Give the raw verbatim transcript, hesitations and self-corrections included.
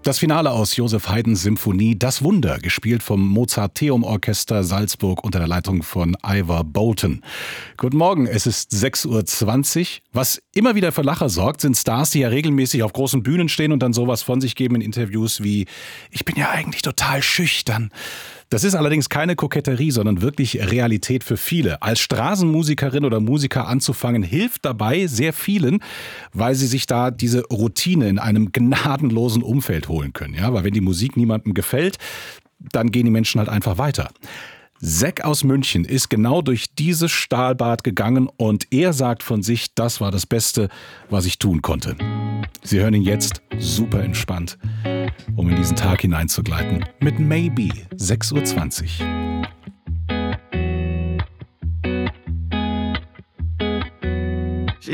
Das Finale aus Joseph Haydns Symphonie Das Wunder, gespielt vom Mozarteum-Orchester Salzburg unter der Leitung von Ivor Bolton. Guten Morgen, es ist sechs Uhr zwanzig. Was immer wieder für Lacher sorgt, sind Stars, die ja regelmäßig auf großen Bühnen stehen und dann sowas von sich geben in Interviews wie: Ich bin ja eigentlich total schüchtern. Das ist allerdings keine Koketterie, sondern wirklich Realität für viele. Als Straßenmusikerin oder Musiker anzufangen, hilft dabei sehr vielen, weil sie sich da diese Routine in einem gnadenlosen Umfeld holen können. Ja, weil wenn die Musik niemandem gefällt, dann gehen die Menschen halt einfach weiter. Zack aus München ist genau durch dieses Stahlbad gegangen und er sagt von sich, das war das Beste, was ich tun konnte. Sie hören ihn jetzt super entspannt, um in diesen Tag hineinzugleiten mit Maybe, sechs Uhr zwanzig.